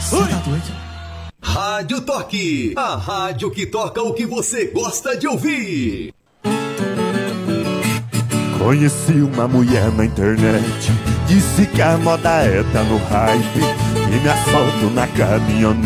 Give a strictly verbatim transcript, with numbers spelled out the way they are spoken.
Você tá doido? Rádio Toque, a rádio que toca o que você gosta de ouvir. Conheci uma mulher na internet, disse que a moda é tá no hype, e minha foto na caminhonete